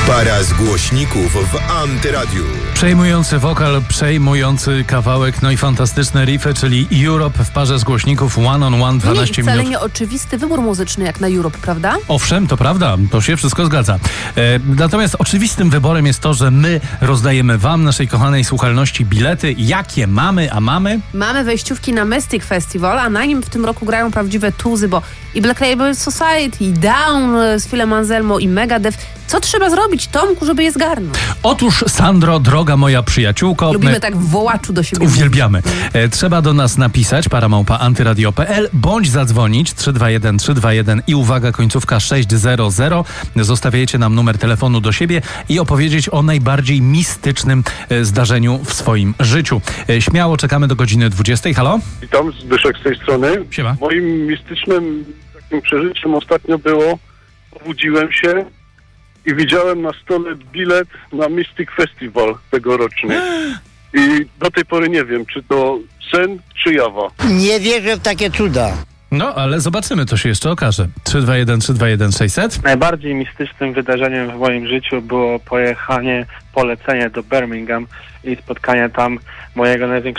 Para z głośników w Antyradiu. Przejmujący wokal, przejmujący kawałek, no i fantastyczne riffy, czyli Europe w parze z głośników One on One 12 minut. Wcale nie oczywisty wybór muzyczny jak na Europe, prawda? Owszem, to prawda, to się wszystko zgadza. Natomiast oczywistym wyborem jest to, że my rozdajemy wam, naszej kochanej słuchalności, bilety. Jakie mamy, a mamy? Mamy wejściówki na Mystic Festival, a na nim w tym roku grają prawdziwe tuzy, bo i Black Label Society, i Down z Philem Anselmo, i Megadeth. Co trzeba zrobić, Tomku, żeby je zgarnąć? Otóż, Sandro, droga moja przyjaciółko... Lubimy tak w wołaczu do siebie. Uwielbiamy. Trzeba do nas napisać para@antyradio.pl bądź zadzwonić 321 321 i uwaga, końcówka 600. Zostawiajcie nam numer telefonu do siebie i opowiedzieć o najbardziej mistycznym zdarzeniu w swoim życiu. Śmiało czekamy do godziny 20. Halo? Witam, Zbyszek z tej strony. Siema. Moim mistycznym takim przeżyciem ostatnio było, obudziłem się i widziałem na stole bilet na Mystic Festival tegoroczny. I do tej pory nie wiem, czy to sen, czy jawa. Nie wierzę w takie cuda. No, ale zobaczymy, to się jeszcze okaże. 321 321 600. Najbardziej mistycznym wydarzeniem w moim życiu było polecenie do Birmingham i spotkanie tam mojego największego